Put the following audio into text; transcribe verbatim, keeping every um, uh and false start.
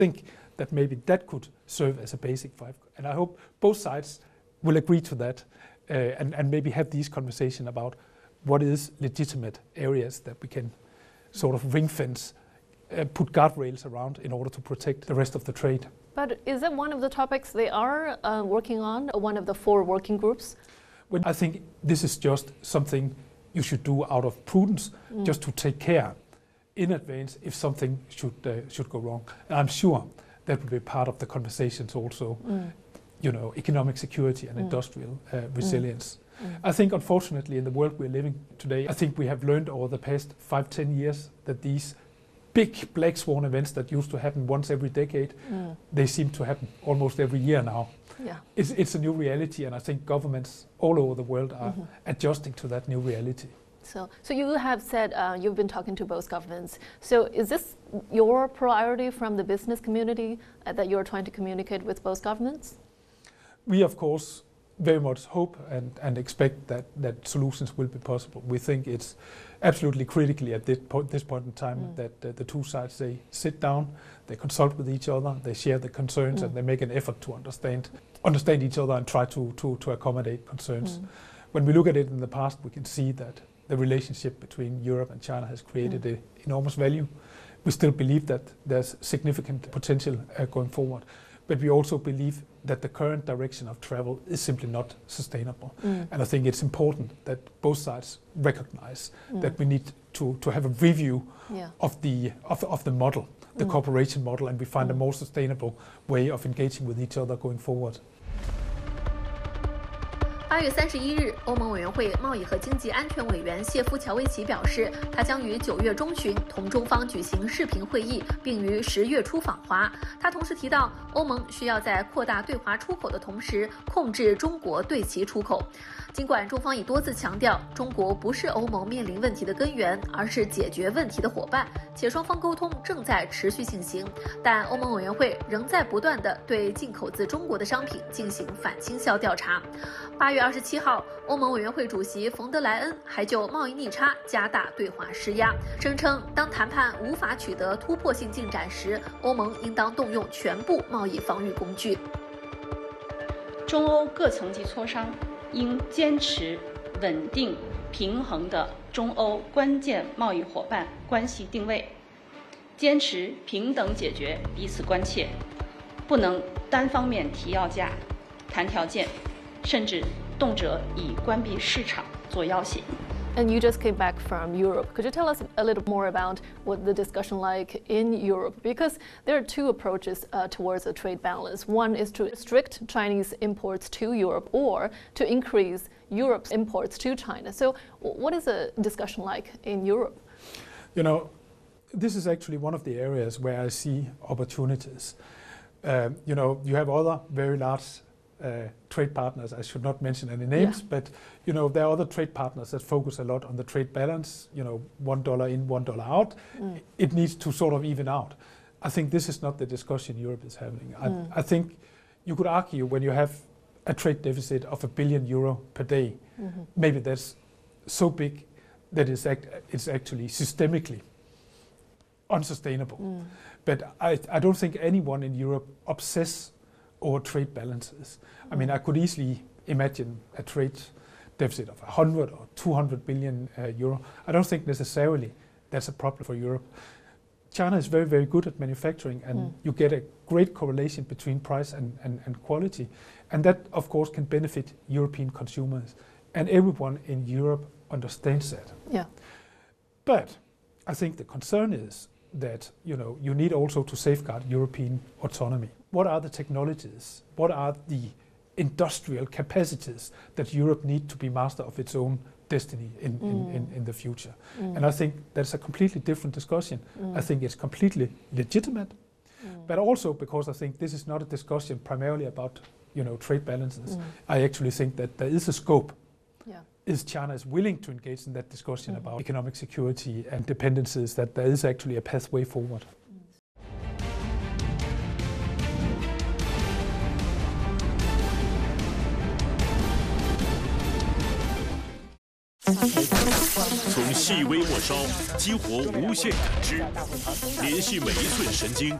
think that maybe that could serve as a basic five. And I hope both sides will agree to that uh, and, and maybe have these conversations about what is legitimate areas that we can sort of ring fence, uh, put guardrails around in order to protect the rest of the trade. But is that one of the topics they are uh, working on, one of the four working groups? Well, I think this is just something you should do out of prudence, mm. just to take care in advance if something should uh, should go wrong. And I'm sure that will be part of the conversations also, mm. you know, economic security and mm. industrial uh, resilience. Mm. Mm. I think, unfortunately, in the world we're living today, I think we have learned over the past five, ten years that these big black swan events that used to happen once every decade, mm. they seem to happen almost every year now. Yeah. It's, it's a new reality, and I think governments all over the world are mm-hmm. adjusting to that new reality. So, so you have said uh, you've been talking to both governments. So is this your priority from the business community uh, that you're trying to communicate with both governments? We, of course, very much hope and, and expect that, that solutions will be possible. We think it's absolutely critically at this, po this point in time mm. that uh, the two sides, they sit down, they consult with each other, they share the concerns mm. and they make an effort to understand understand each other and try to, to, to accommodate concerns. Mm. When we look at it in the past, we can see that the relationship between Europe and China has created mm. enormous value. We still believe that there's significant potential uh, going forward. But we also believe that the current direction of travel is simply not sustainable. Mm. And I think it's important that both sides recognize mm. that we need to, to have a review yeah. of, the, of, of the model, the mm. cooperation model, and we find mm. a more sustainable way of engaging with each other going forward. 八月三十一日，欧盟委员会贸易和经济安全委员谢夫乔维奇表示，他将于九月中旬同中方举行视频会议，并于十月初访华。他同时提到，欧盟需要在扩大对华出口的同时，控制中国对其出口。尽管中方已多次强调，中国不是欧盟面临问题的根源，而是解决问题的伙伴，且双方沟通正在持续进行，但欧盟委员会仍在不断地对进口自中国的商品进行反倾销调查。八月二十七号，欧盟委员会主席冯德莱恩还就贸易逆差加大对华施压，声称当谈判无法取得突破性进展时，欧盟应当动用全部贸易防御工具。 中欧各层级磋商应坚持稳定平衡的中欧关键贸易伙伴关系定位，坚持平等解决彼此关切，不能单方面提要价、谈条件，甚至动辄以关闭市场做要挟。 And you just came back from Europe. Could you tell us a little more about what the discussion like in Europe? Because there are two approaches uh, towards a trade balance. One is to restrict Chinese imports to Europe or to increase Europe's imports to China. So what is the discussion like in Europe? You know, this is actually one of the areas where I see opportunities. Um, you know, you have other very large Uh, trade partners. I should not mention any names, yeah. but you know there are other trade partners that focus a lot on the trade balance. You know, one dollar in, one dollar out. Mm. It needs to sort of even out. I think this is not the discussion Europe is having. I, mm. I think you could argue when you have a trade deficit of a billion euro per day, mm-hmm. maybe that's so big that it's, act, it's actually systemically unsustainable. Mm. But I, I don't think anyone in Europe obsesses or trade balances. I mean, I could easily imagine a trade deficit of one hundred or two hundred billion uh, euro. I don't think necessarily that's a problem for Europe. China is very, very good at manufacturing, and mm. you get a great correlation between price and, and, and quality. And that, of course, can benefit European consumers. And everyone in Europe understands that. Yeah. But I think the concern is that, you know, you need also to safeguard European autonomy. What are the technologies? What are the industrial capacities that Europe needs to be master of its own destiny in, mm. in, in, in the future? Mm. And I think that's a completely different discussion. Mm. I think it's completely legitimate, mm. but also because I think this is not a discussion primarily about, you know, trade balances. Mm. I actually think that there is a scope. Yeah. Is China is willing to engage in that discussion mm. about economic security and dependencies, that there is actually a pathway forward. 从细微末梢激活无限感知，联系每一寸神经，